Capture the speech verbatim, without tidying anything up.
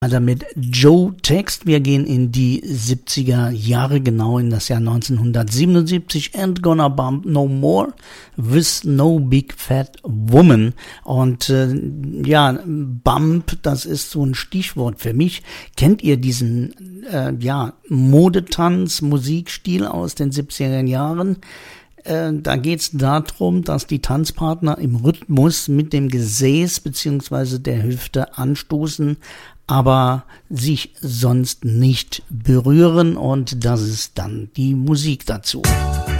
Also mit Joe Text. Wir gehen in die siebziger Jahre, genau in das Jahr neunzehnhundertsiebenundsiebzig. Ain't gonna bump no more with no big fat woman. Und äh, ja, Bump, das ist so ein Stichwort für mich. Kennt ihr diesen äh, ja Modetanz, Musikstil aus den siebziger Jahren? Äh, da geht es darum, dass die Tanzpartner im Rhythmus mit dem Gesäß bzw. der Hüfte anstoßen, aber sich sonst nicht berühren, und das ist dann die Musik dazu.